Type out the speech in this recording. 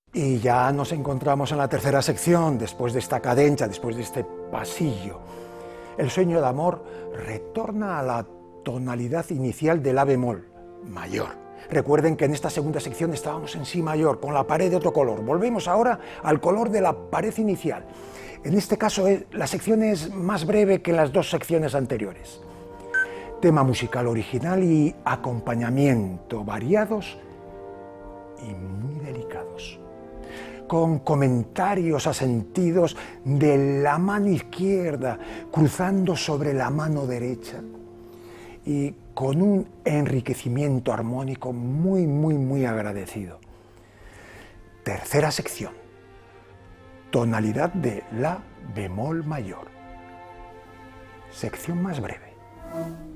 Y ya nos encontramos en la tercera sección, después de esta cadencia, después de este pasillo. El sueño de amor retorna a la tonalidad inicial del la bemol mayor. Recuerden que en esta segunda sección estábamos en si mayor, con la pared de otro color. Volvemos ahora al color de la pared inicial. En este caso la sección es más breve que las dos secciones anteriores. Tema musical original y acompañamiento variados y muy delicados, con comentarios asentidos de la mano izquierda cruzando sobre la mano derecha y con un enriquecimiento armónico muy agradecido. Tercera sección, tonalidad de la bemol mayor, sección más breve.